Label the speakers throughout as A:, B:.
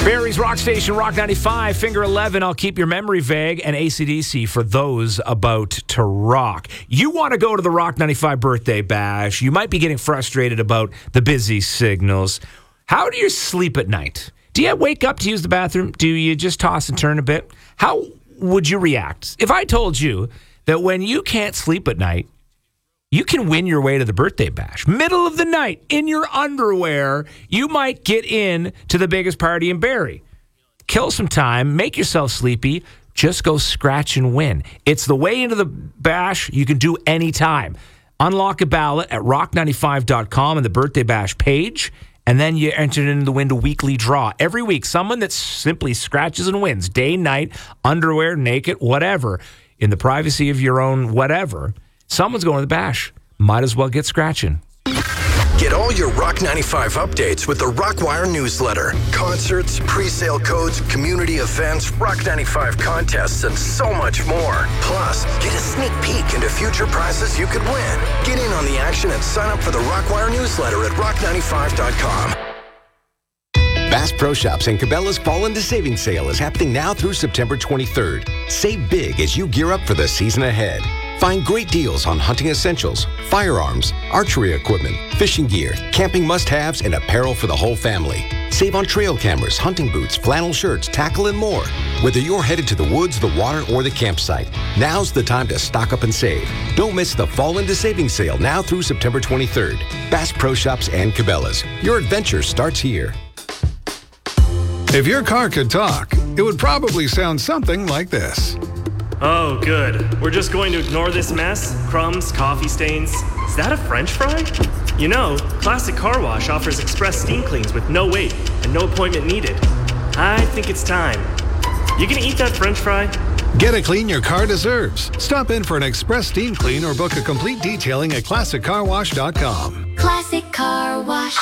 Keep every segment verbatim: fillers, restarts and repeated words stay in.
A: Barry's Rock Station, Rock ninety-five, Finger eleven, I'll keep your memory vague, and A C D C for those about to rock. You want to go to the Rock ninety-five birthday bash. You might be getting frustrated about the busy signals. How do you sleep at night? Do you wake up to use the bathroom? Do you just toss and turn a bit? How would you react if I told you that when you can't sleep at night, you can win your way to the birthday bash? Middle of the night, in your underwear, you might get in to the biggest party in Barrie. Kill some time, make yourself sleepy, just go scratch and win. It's the way into the bash you can do anytime. Unlock a ballot at rock ninety-five dot com and the birthday bash page, and then you enter into the win a weekly draw. Every week, someone that simply scratches and wins, day, night, underwear, naked, whatever, in the privacy of your own whatever. Someone's going to the bash. Might as well get scratching.
B: Get all your Rock ninety-five updates with the Rockwire newsletter. Concerts, pre-sale codes, community events, Rock ninety-five contests, and so much more. Plus, get a sneak peek into future prizes you could win. Get in on the action and sign up for the Rockwire newsletter at rock ninety-five dot com.
C: Bass Pro Shops and Cabela's Fall into Savings Sale is happening now through September twenty-third. Save big as you gear up for the season ahead. Find great deals on hunting essentials, firearms, archery equipment, fishing gear, camping must-haves, and apparel for the whole family. Save on trail cameras, hunting boots, flannel shirts, tackle, and more. Whether you're headed to the woods, the water, or the campsite, now's the time to stock up and save. Don't miss the Fall into Savings Sale now through September twenty-third. Bass Pro Shops and Cabela's. Your adventure starts here.
D: If your car could talk, it would probably sound something like this.
E: Oh, good. We're just going to ignore this mess? Crumbs, coffee stains. Is that a French fry? You know, Classic Car Wash offers express steam cleans with no wait and no appointment needed. I think it's time. You gonna eat that French fry?
D: Get a clean your car deserves. Stop in for an express steam clean or book a complete detailing at classic car wash dot com.
F: Classic Car Wash.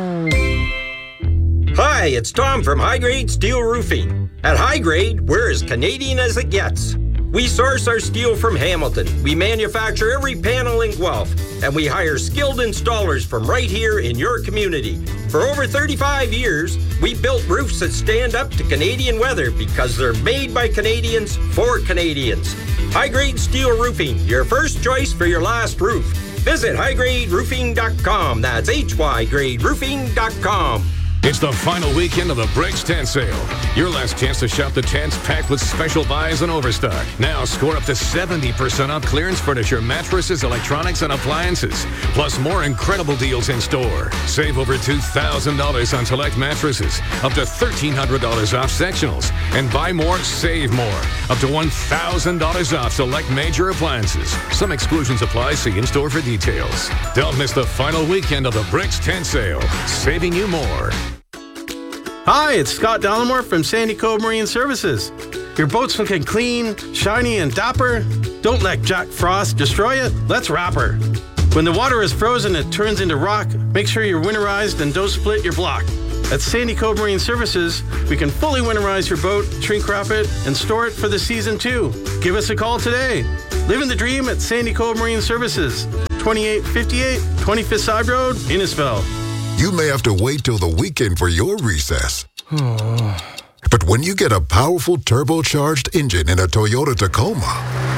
G: Hi, it's Tom from High Grade Steel Roofing. At High Grade, we're as Canadian as it gets. We source our steel from Hamilton. We manufacture every panel in Guelph, and we hire skilled installers from right here in your community. For over thirty-five years, we built roofs that stand up to Canadian weather because they're made by Canadians for Canadians. High Grade Steel Roofing, your first choice for your last roof. Visit high grade roofing dot com. That's H Y grade roofing dot com.
H: It's the final weekend of the Bricks Tent Sale. Your last chance to shop the tents packed with special buys and overstock. Now score up to seventy percent off clearance furniture, mattresses, electronics, and appliances. Plus more incredible deals in store. Save over two thousand dollars on select mattresses. Up to one thousand three hundred dollars off sectionals. And buy more, save more. Up to one thousand dollars off select major appliances. Some exclusions apply. See in-store for details. Don't miss the final weekend of the Bricks Tent Sale. Saving you more.
I: Hi, it's Scott Dallimore from Sandy Cove Marine Services. Your boat's looking clean, shiny, and dapper? Don't let Jack Frost destroy it. Let's wrap her. When the water is frozen, it turns into rock. Make sure you're winterized and don't split your block. At Sandy Cove Marine Services, we can fully winterize your boat, shrink wrap it, and store it for the season too. Give us a call today. Living the dream at Sandy Cove Marine Services, twenty-eight fifty-eight twenty-fifth Side Road, Innisfil.
J: You may have to wait till the weekend for your recess. But when you get a powerful turbocharged engine in a Toyota Tacoma,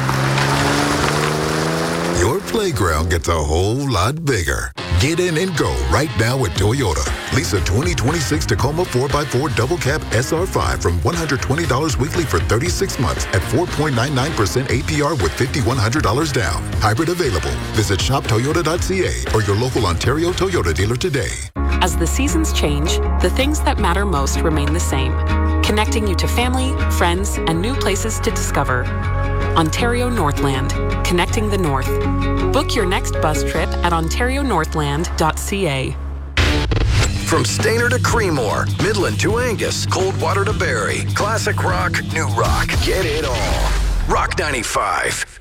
J: your playground gets a whole lot bigger. Get in and go right now at Toyota. Lease a twenty twenty-six Tacoma four by four Double Cab S R five from one hundred twenty dollars weekly for thirty-six months at four point nine nine percent A P R with five thousand one hundred dollars down. Hybrid available. Visit shop toyota dot c a or your local Ontario Toyota dealer today.
K: As the seasons change, the things that matter most remain the same. Connecting you to family, friends, and new places to discover. Ontario Northland, connecting the North. Book your next bus trip at ontario northland dot c a.
B: From Stainer to Creemore, Midland to Angus, Coldwater to Barrie, classic rock, new rock, get it all. Rock ninety-five.